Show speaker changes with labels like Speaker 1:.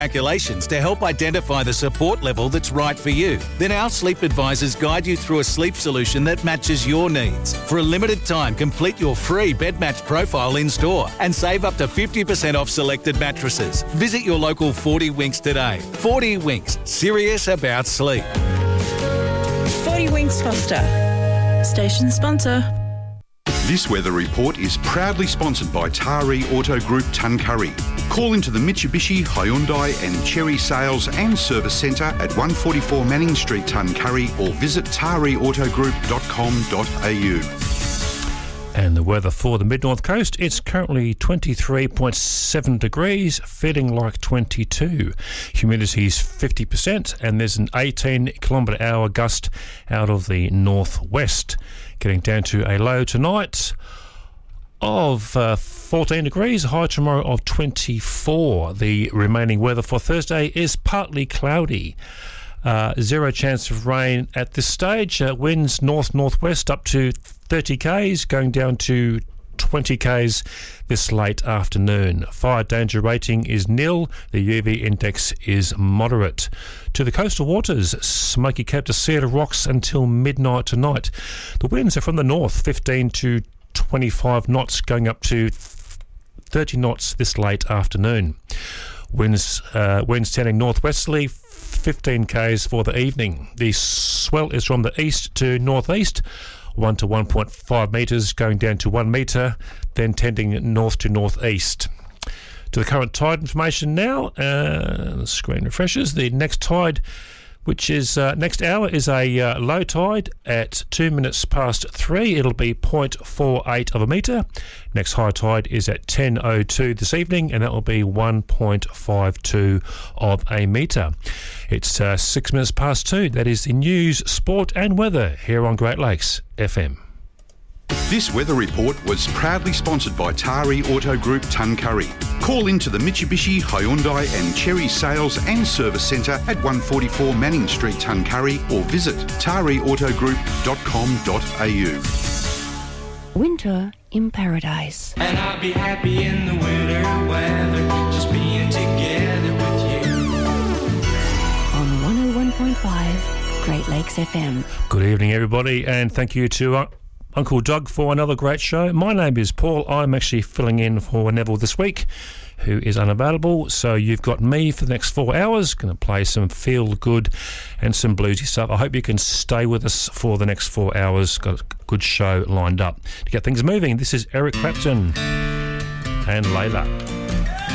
Speaker 1: calculations to help identify the support level that's right for you. Then our sleep advisors guide you through a sleep solution that matches your needs. For a limited time, complete your free bed match profile in store and save up to 50% off selected mattresses. Visit your local 40 Winks today. 40 Winks, serious about sleep.
Speaker 2: 40 Winks Foster, station sponsor.
Speaker 3: This weather report is proudly sponsored by Taree Auto Group Tuncurry. Call into the Mitsubishi, Hyundai and Chery Sales and Service Centre at 144 Manning Street, Tuncurry, or visit tareautogroup.com.au.
Speaker 4: And the weather for the Mid-North Coast, it's currently 23.7 degrees, feeling like 22. Humidity's 50% and there's an 18 kilometre hour gust out of the northwest. Getting down to a low tonight of 14 degrees, high tomorrow of 24. The remaining weather for Thursday is partly cloudy. Zero chance of rain at this stage. Winds north-northwest up to 30 k's, going down to 20 k's this late afternoon. Fire danger rating is nil. The UV index is moderate. To the coastal waters, Smoky Cape to Cedar Rocks until midnight tonight. The winds are from the north, 15 to 25 knots, going up to 30 knots this late afternoon. Winds turning northwesterly, 15 k's for the evening. The swell is from the east to northeast, 1 to 1.5 metres, going down to 1 metre, then tending north to northeast. To the current tide information now, the screen refreshes. The next tide, which is next hour, is a low tide at 2 minutes past 3. It'll be 0.48 of a metre. Next high tide is at 10:02 this evening, and that will be 1.52 of a metre. It's 6 minutes past 2. That is the news, sport and weather here on Great Lakes FM.
Speaker 3: This weather report was proudly sponsored by Taree Auto Group Tuncurry. Call into the Mitsubishi, Hyundai and Chery Sales and Service Centre at 144 Manning Street, Tuncurry, or visit tareautogroup.com.au.
Speaker 5: Winter in Paradise.
Speaker 6: And I'll be happy in the winter weather, just being together with you.
Speaker 5: On 101.5 Great Lakes FM.
Speaker 4: Good evening, everybody, and thank you to Uncle Doug for another great show. My name is Paul. I'm actually filling in for Neville this week, who is unavailable. So you've got me for the next 4 hours, going to play some feel-good and some bluesy stuff. I hope you can stay with us for the next 4 hours. Got a good show lined up to get things moving. This is Eric Clapton and Layla.